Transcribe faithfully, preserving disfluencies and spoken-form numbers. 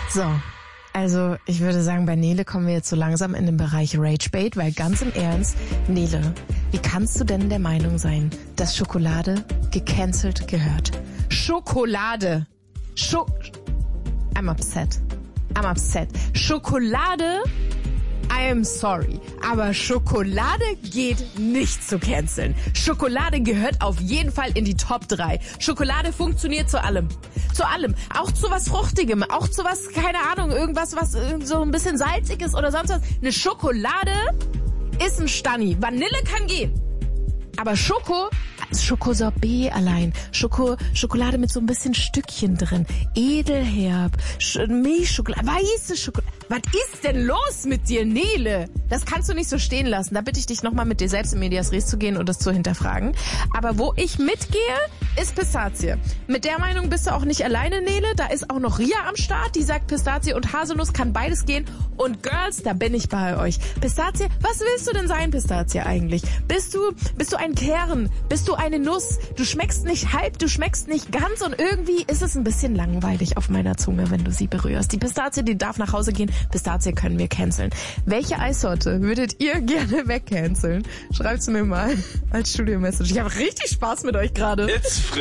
So, also ich würde sagen, bei Nele kommen wir jetzt so langsam in den Bereich Ragebait, weil ganz im Ernst, Nele, wie kannst du denn der Meinung sein, dass Schokolade gecancelt gehört? Schokolade. Scho- I'm upset. I'm upset. Schokolade, I am sorry, aber Schokolade geht nicht zu canceln. Schokolade gehört auf jeden Fall in die Top drei. Schokolade funktioniert zu allem. Zu allem. Auch zu was Fruchtigem. Auch zu was, keine Ahnung, irgendwas, was so ein bisschen salzig ist oder sonst was. Eine Schokolade ist ein Stani. Vanille kann gehen. Aber Schoko, Schokosorbet allein, Schoko, Schokolade mit so ein bisschen Stückchen drin, edelherb, Sch- Milchschokolade, weiße Schokolade. Was ist denn los mit dir, Nele? Das kannst du nicht so stehen lassen. Da bitte ich dich nochmal mit dir selbst in Medias Res zu gehen und das zu hinterfragen. Aber wo ich mitgehe, ist Pistazie. Mit der Meinung bist du auch nicht alleine, Nele. Da ist auch noch Ria am Start, die sagt, Pistazie und Haselnuss kann beides gehen. Und Girls, da bin ich bei euch. Pistazie, was willst du denn sein, Pistazie eigentlich? Bist du, bist du ein Kern? Bist du eine Nuss? Du schmeckst nicht halb, du schmeckst nicht ganz und irgendwie ist es ein bisschen langweilig auf meiner Zunge, wenn du sie berührst. Die Pistazie, die darf nach Hause gehen. Pistazie können wir canceln. Welche Eissorte würdet ihr gerne wegcanceln? Schreibt's mir mal als Studio-Message. Ich habe richtig Spaß mit euch gerade.